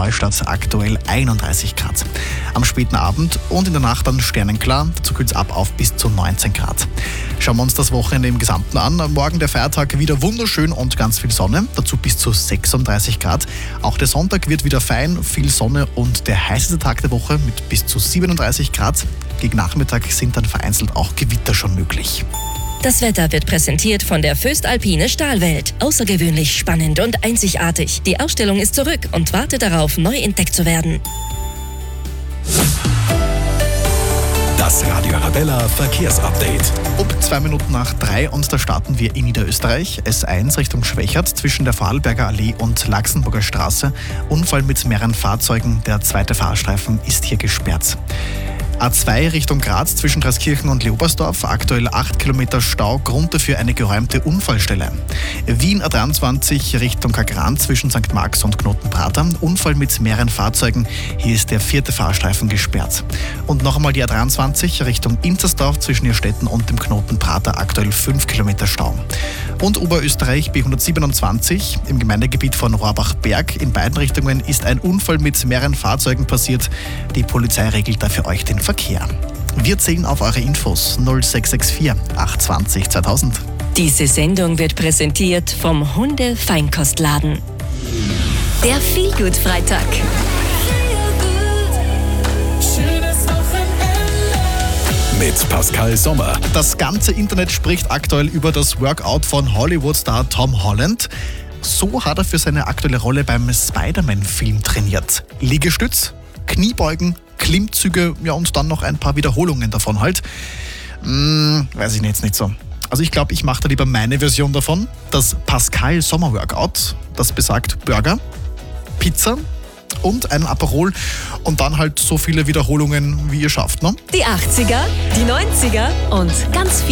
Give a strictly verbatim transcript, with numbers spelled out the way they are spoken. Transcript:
Neustadt aktuell einunddreißig Grad. Am späten Abend und in der Nacht dann sternenklar, dazu kühlt es ab auf bis zu neunzehn Grad. Schauen wir uns das Wochenende im Gesamten an. Morgen der Feiertag wieder wunderschön und ganz viel Sonne, dazu bis zu sechsunddreißig Grad. Auch der Sonntag wird wieder fein, viel Sonne und der heißeste Tag der Woche mit bis zu siebenunddreißig Grad. Gegen Nachmittag sind dann vereinzelt auch Gewitter schon möglich. Das Wetter wird präsentiert von der Föstalpine Stahlwelt. Außergewöhnlich spannend und einzigartig. Die Ausstellung ist zurück und wartet darauf, neu entdeckt zu werden. Das Radio Arabella Verkehrsupdate. Um zwei Minuten nach drei und da starten wir in Niederösterreich. S eins Richtung Schwächert zwischen der Vorarlberger Allee und Laxenburger Straße. Unfall mit mehreren Fahrzeugen. Der zweite Fahrstreifen ist hier gesperrt. A zwei Richtung Graz zwischen Dreiskirchen und Leobersdorf, aktuell acht Kilometer Stau, Grund dafür eine geräumte Unfallstelle. Wien A dreiundzwanzig Richtung Kagran zwischen Sankt Marx und Knotenprater, Unfall mit mehreren Fahrzeugen, hier ist der vierte Fahrstreifen gesperrt. Und noch einmal die A dreiundzwanzig Richtung Inzersdorf zwischen Irstetten und dem Knotenprater, aktuell fünf Kilometer Stau. Und Oberösterreich B hundertsiebenundzwanzig im Gemeindegebiet von Rohrbach-Berg, in beiden Richtungen ist ein Unfall mit mehreren Fahrzeugen passiert. Die Polizei regelt da für euch den Verkehr. Wir zählen auf eure Infos null sechs sechs vier acht zwei null zweitausend. Diese Sendung wird präsentiert vom Hunde-Feinkostladen. Der Feelgood-Freitag. Mit Pascal Sommer. Das ganze Internet spricht aktuell über das Workout von Hollywood-Star Tom Holland. So hat er für seine aktuelle Rolle beim Spider-Man-Film trainiert. Liegestütz, Kniebeugen, Klimmzüge, ja und dann noch ein paar Wiederholungen davon halt. Hm, weiß ich jetzt nicht so. Also ich glaube, ich mache da lieber meine Version davon. Das Pascal Sommer Workout, das besagt Burger, Pizza und ein Aperol und dann halt so viele Wiederholungen, wie ihr schafft, ne? Die achtziger, die neunziger und ganz viel